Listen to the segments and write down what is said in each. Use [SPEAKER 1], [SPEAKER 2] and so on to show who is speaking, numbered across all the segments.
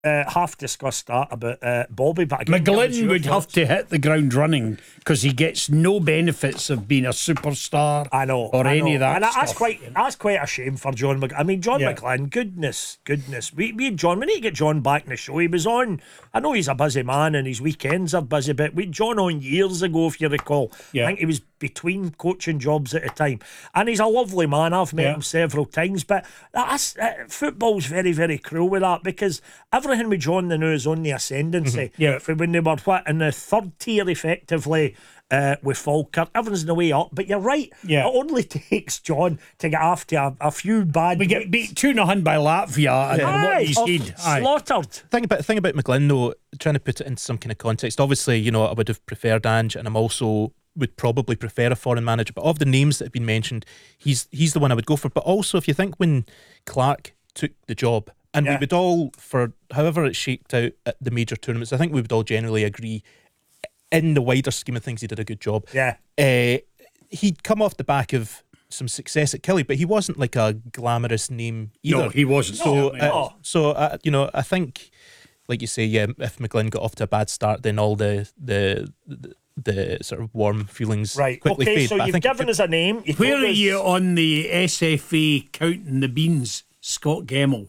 [SPEAKER 1] half discussed that about Bobby, but again,
[SPEAKER 2] McGlynn would have to hit the ground running because he gets no benefits of being a superstar.
[SPEAKER 1] I know,
[SPEAKER 2] or any of that
[SPEAKER 1] and
[SPEAKER 2] stuff.
[SPEAKER 1] that's quite a shame for John McGlynn. I mean, John McGlynn, goodness, we and John, we need to get John back in the show. He was on. I know he's a busy man and his weekends are busy, but we had John on years ago, if you recall. I think he was between coaching jobs at the time, and he's a lovely man. I've met him several times, but that's football's very, very cruel with that, because everything with John the now is on the ascendancy. From when they were in the third tier, effectively. With Falkirk, everyone's in the way up, but you're right. It only takes John to get after a few bad.
[SPEAKER 2] We get beat 2-0 by Latvia, and what he said,
[SPEAKER 1] slaughtered.
[SPEAKER 3] Thing about McGlynn, though, trying to put it into some kind of context. Obviously, you know, I would have preferred Ange, and I'm also would probably prefer a foreign manager. But of the names that have been mentioned, he's the one I would go for. But also, if you think when Clark took the job, and we would all, for however it shaped out at the major tournaments, I think we would all generally agree, in the wider scheme of things, he did a good job. He'd come off the back of some success at Killie, but he wasn't like a glamorous name either.
[SPEAKER 2] No, he wasn't.
[SPEAKER 3] So, you know, I think, like you say, if McGlynn got off to a bad start, then all the sort of warm feelings quickly fade.
[SPEAKER 1] So you've given us a name.
[SPEAKER 2] Where are you on the SFA counting the beans, Scott Gemmell?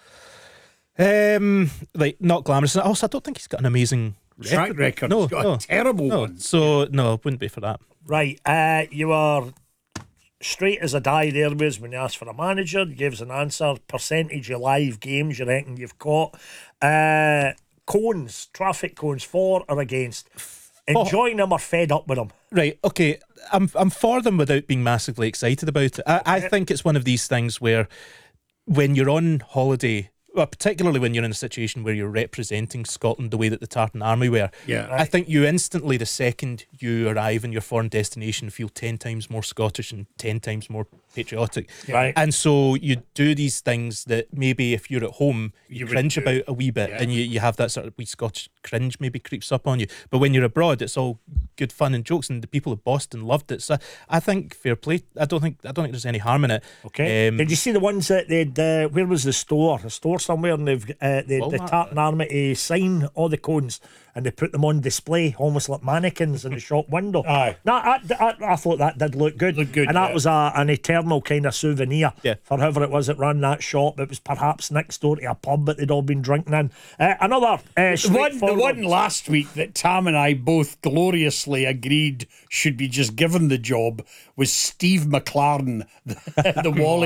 [SPEAKER 3] Like, not glamorous. Also, I don't think he's got an amazing
[SPEAKER 2] track record.
[SPEAKER 3] No,
[SPEAKER 2] he's got a terrible one.
[SPEAKER 3] So no, it wouldn't be for that.
[SPEAKER 1] Right, you are straight as a die there was when you asked for a manager. You gave us an answer. Percentage of live games you reckon you've caught. Cones, traffic cones, for or against? Enjoying them or fed up with them?
[SPEAKER 3] Right, okay. I'm for them without being massively excited about it. I think it's one of these things where when you're on holiday, well, particularly when you're in a situation where you're representing Scotland the way that the Tartan Army were, I think you instantly, the second you arrive in your foreign destination, feel 10 times more Scottish and 10 times more patriotic. And so you do these things that maybe if you're at home, you cringe about a wee bit, and you have that sort of wee Scottish cringe maybe creeps up on you. But when you're abroad, it's all good fun and jokes, and the people of Boston loved it. So I think fair play. I don't think there's any harm in it.
[SPEAKER 1] Did you see the ones that they'd where was the store? A store somewhere, and they've the Tartan Army sign all the cones, and they put them on display almost like mannequins in the shop window. I thought that did look good. And that was an eternal kind of souvenir for whoever it was that ran that shop. It was perhaps next door to a pub that they'd all been drinking in. Another
[SPEAKER 2] the one last week that Tam and I both gloriously agreed should be just given the job was Steve McLaren, the Wally